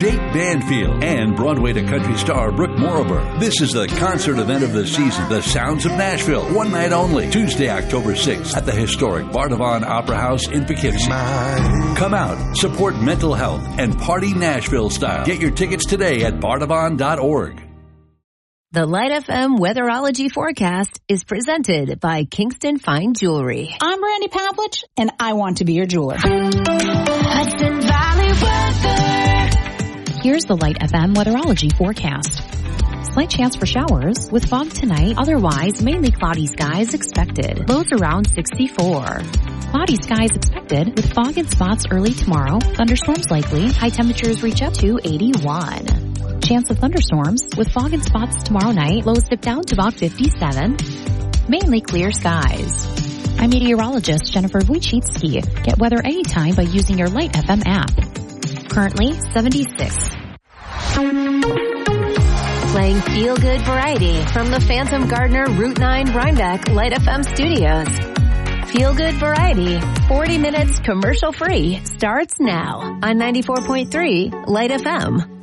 Kate Banfield, and Broadway to country star Brooke Morrover. This is the concert event of the season, The Sounds of Nashville. One night only, Tuesday, October 6th at the historic Bardavon Opera House in Poughkeepsie. Come out, support mental health, and party Nashville style. Get your tickets today at bardavon.org. The Light FM Weatherology Forecast is presented by Kingston Fine Jewelry. I'm Randy Pavlich, and I want to be your jeweler. Hudson Valley weather. Here's the Light FM Weatherology Forecast. Slight chance for showers with fog tonight. Otherwise, mainly cloudy skies expected. Lows around 64. Cloudy skies expected with fog in spots early tomorrow. Thunderstorms likely. High temperatures reach up to 81. Chance of thunderstorms with fog in spots tomorrow night. Lows dip down to about 57. Mainly clear skies. I'm meteorologist Jennifer Wojcicki. Get weather anytime by using your Light FM app. Currently 76. Playing feel-good variety from the Phantom Gardener Route 9 Rhinebeck Light FM studios. Feel-good variety, 40 minutes commercial-free, starts now on 94.3 Light FM.